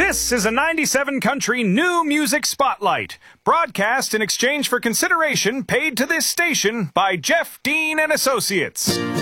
This is a 97 country new music spotlight, broadcast in exchange for consideration paid to this station by Jeff Dean and Associates.